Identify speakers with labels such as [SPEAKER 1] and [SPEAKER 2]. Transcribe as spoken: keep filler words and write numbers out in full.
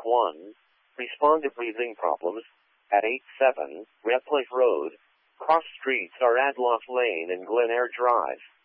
[SPEAKER 1] one. Respond to breathing problems at eight seven Redcliffe Road. Cross streets are Adloff Lane and Glen Eyre Drive.